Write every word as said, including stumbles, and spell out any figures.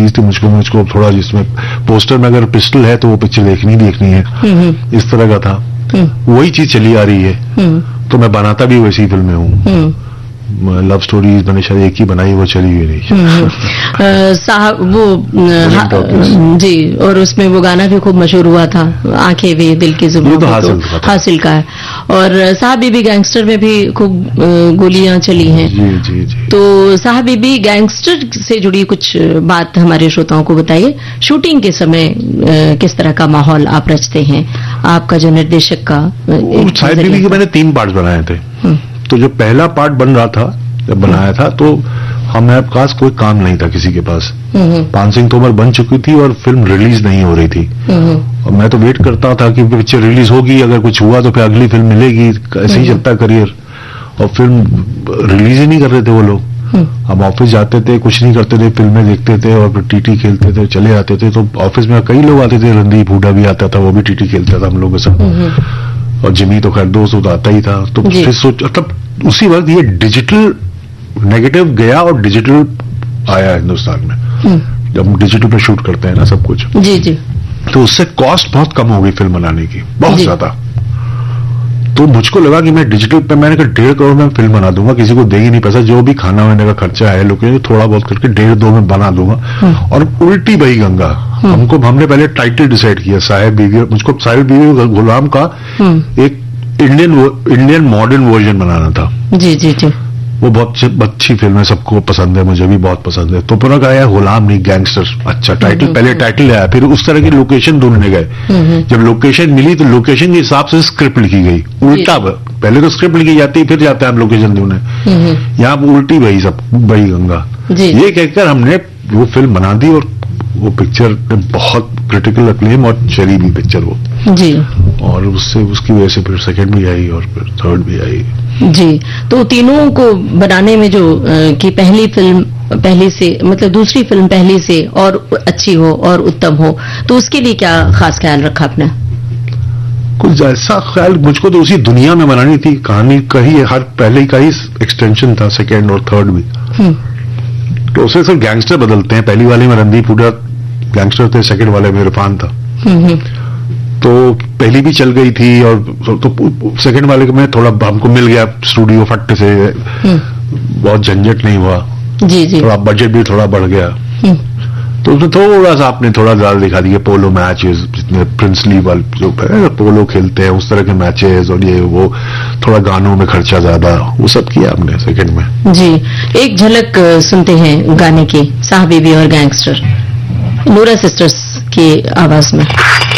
चीज थी, मुझको मुझको थोड़ा जिसमें पोस्टर में अगर पिस्टल है तो वो पिक्चर देखनी देखनी है, इस तरह का था। वही चीज चली आ रही है, तो मैं बनाता भी वैसी फिल्में हूँ। लव स्टोरीज मैंने शायद एक ही बनाई, वो चली हुई नहीं। साहब वो हा, जी, और उसमें वो गाना भी खूब मशहूर हुआ था, आंखें भी दिल की जुबान, तो हासिल, तो हासिल का है। और साहब बीबी गैंगस्टर में भी खूब गोलियां चली हैं। जी जी जी। तो साहब बीबी गैंगस्टर से जुड़ी कुछ बात हमारे श्रोताओं को बताइए। शूटिंग के समय किस तरह का माहौल आप रचते हैं, आपका जो निर्देशक का? साहब बीबी के मैंने तीन पार्ट बनाए थे, तो जो पहला पार्ट बन रहा था, जब बनाया था, तो हमारे पास कोई काम नहीं था किसी के पास। पान सिंह तोमर बन चुकी थी और फिल्म रिलीज नहीं हो रही थी, और मैं तो वेट करता था कि पिक्चर रिलीज होगी, अगर कुछ हुआ तो फिर अगली फिल्म मिलेगी, ऐसे ही चलता करियर। और फिल्म रिलीज ही नहीं कर रहे थे वो लोग। हम ऑफिस जाते थे, कुछ नहीं करते थे, फिल्में देखते थे और फिर टीटी खेलते थे, चले आते थे। तो ऑफिस में कई लोग आते थे, रणदीप हुड्डा भी आता था, वो भी टीटी खेलता था हम लोगों के साथ, और जिमी तो खैर दोस्त तो आता ही था। तो फिर सोच, मतलब उसी वक्त ये डिजिटल नेगेटिव गया और डिजिटल आया हिंदुस्तान में, जब हम डिजिटल पे शूट करते हैं ना सब कुछ। जी जी। तो उससे कॉस्ट बहुत कम हो गई फिल्म बनाने की, बहुत ज्यादा। तो मुझको लगा कि मैं डिजिटल पे, मैंने कहा डेढ़ करोड़ में फिल्म बना दूंगा, किसी को देगी नहीं पैसा, जो भी खाना वाने का खर्चा है लोकेशन थोड़ा बहुत करके डेढ़ दो में बना दूंगा। और उल्टी बही गंगा, हमको हमने पहले टाइटल डिसाइड किया, साहिब बीवी। मुझको साहिब बीवी गुलाम का एक इंडियन इंडियन मॉडर्न वर्जन बनाना था। जी जी जी। वो बहुत अच्छी फिल्म है, सबको पसंद है, मुझे भी बहुत पसंद है। तो पुनः कहा यार गुलाम नहीं गैंगस्टर, अच्छा टाइटल, पहले टाइटल आया, फिर उस तरह की लोकेशन ढूंढने गए। जब लोकेशन मिली तो लोकेशन के हिसाब से स्क्रिप्ट लिखी गई, उल्टा। पहले तो स्क्रिप्ट लिखी जाती है, फिर जाते हैं हम लोकेशन ढूंढने, यहाँ उल्टी बही सब बही गंगा। ये कहकर हमने वो फिल्म बना दी, और वो पिक्चर बहुत क्रिटिकल अक्लेम और चली भी पिक्चर वो जी। और उससे उसकी वजह से फिर सेकंड भी आई और फिर थर्ड भी आई जी। तो तीनों को बनाने में जो कि पहली फिल्म पहले से, मतलब दूसरी फिल्म पहले से और अच्छी हो और उत्तम हो, तो उसके लिए क्या खास ख्याल रखा आपने? कुछ ऐसा ख्याल, मुझको तो उसी दुनिया में बनानी थी कहानी, कही हर पहले का ही एक्सटेंशन था सेकेंड और थर्ड भी। तो उससे सिर्फ गैंगस्टर बदलते हैं, पहली वाले में रणदीप हुड्डा गैंगस्टर थे, सेकंड वाले में इरफान था। तो पहली भी चल गई थी, और तो सेकंड वाले में थोड़ा हमको मिल गया स्टूडियो फट से, बहुत झंझट नहीं हुआ। जी जी। थोड़ा बजट भी थोड़ा बढ़ गया, तो उसमें थोड़ा सा आपने थोड़ा ज्यादा दिखा दिया, पोलो मैचेस, जितने प्रिंसली वाले जो पोलो खेलते हैं उस तरह के मैचेस, और ये वो थोड़ा गानों में खर्चा ज्यादा, वो सब किया हमने सेकंड में। जी। एक झलक सुनते हैं गाने की, साहब बीबी और गैंगस्टर, नूरा सिस्टर्स की आवाज में।